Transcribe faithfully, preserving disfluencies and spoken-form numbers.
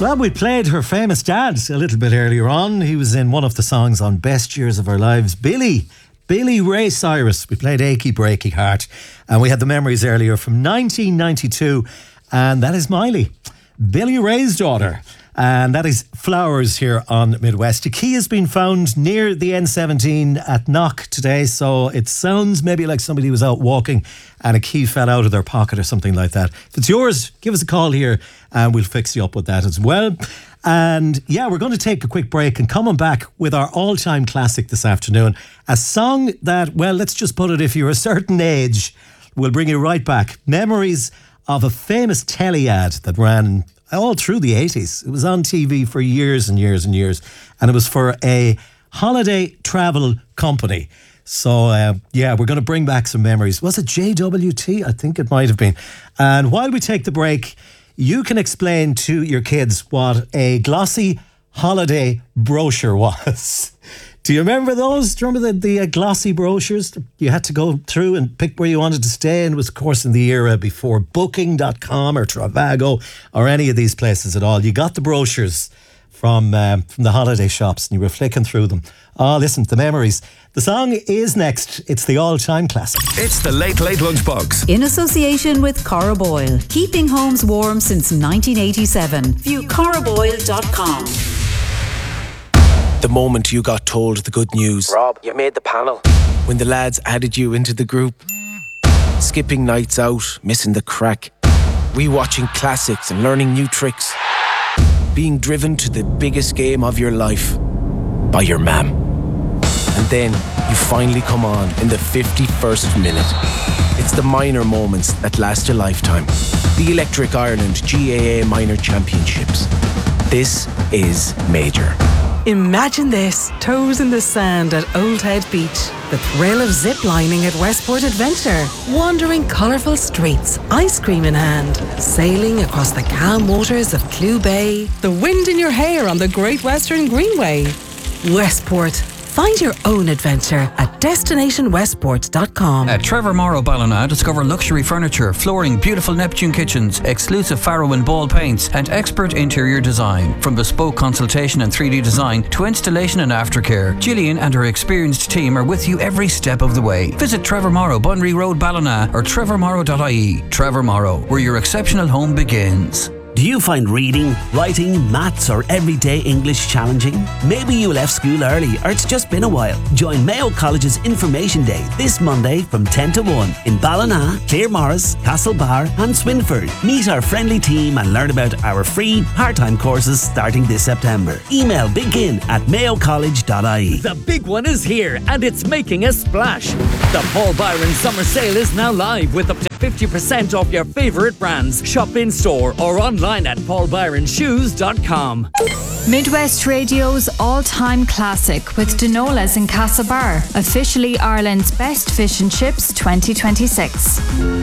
Well, we played her famous dad a little bit earlier on. He was in one of the songs on Best Years of Our Lives. Billy, Billy Ray Cyrus. We played Achy Breaky Heart. And we had the memories earlier from nineteen ninety-two. And that is Miley, Billy Ray's daughter. And that is Flowers here on Midwest. A key has been found near the N seventeen at Knock today, so it sounds maybe like somebody was out walking and a key fell out of their pocket or something like that. If it's yours, give us a call here and we'll fix you up with that as well. And yeah, we're going to take a quick break and coming back with our all-time classic this afternoon. A song that, well, let's just put it, if you're a certain age, will bring you right back. Memories of a famous telly ad that ran all through the eighties. It was on T V for years and years and years. And it was for a holiday travel company. So, uh, yeah, we're going to bring back some memories. Was it J W T? I think it might have been. And while we take the break, you can explain to your kids what a glossy holiday brochure was. Do you remember those? Do you remember the, the uh, glossy brochures? You had to go through and pick where you wanted to stay. And it was, of course, in the era before booking dot com or Travago or any of these places at all. You got the brochures from, um, from the holiday shops and you were flicking through them. Oh, listen, the memories. The song is next. It's the all-time classic. It's the Late Late Lunchbox. In association with Cora Boyle. Keeping homes warm since nineteen eighty-seven. View cora boyle dot com. The moment you got told the good news. Rob, you made the panel. When the lads added you into the group. Skipping nights out, missing the crack. Rewatching classics and learning new tricks. Being driven to the biggest game of your life by your mam. And then you finally come on in the fifty-first minute. It's the minor moments that last a lifetime. The Electric Ireland G A A Minor Championships. This is major. Imagine this, toes in the sand at Old Head Beach. The thrill of zip-lining at Westport Adventure. Wandering colourful streets, ice cream in hand. Sailing across the calm waters of Clew Bay. The wind in your hair on the Great Western Greenway. Westport. Find your own adventure at destination westport dot com. At Trevor Morrow Ballina, discover luxury furniture, flooring, beautiful Neptune kitchens, exclusive Farrow and Ball paints, and expert interior design. From bespoke consultation and three D design to installation and aftercare, Gillian and her experienced team are with you every step of the way. Visit Trevor Morrow, Bunry Road, Ballina, or trevor morrow dot I E. Trevor Morrow, where your exceptional home begins. Do you find reading, writing, maths or everyday English challenging? Maybe you left school early or it's just been a while. Join Mayo College's Information Day this Monday from ten to one in Ballina, Claremorris, Castlebar and Swinford. Meet our friendly team and learn about our free part-time courses starting this September. Email begin at mayo college dot I E. The big one is here and it's making a splash. The Paul Byron Summer Sale is now live with up to fifty percent off your favourite brands. Shop in store or online at paul byron shoes dot com. Midwest Radio's all-time classic with Denola's in Castlebar, officially Ireland's best fish and chips twenty twenty-six.